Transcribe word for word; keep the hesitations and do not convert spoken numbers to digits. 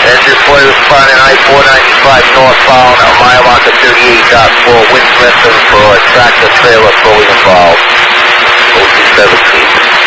Engine four responding I four ninety-five northbound, a mile marker thirty-eight dot four, wind momentum for a tractor trailer fully involved. O two seventeen.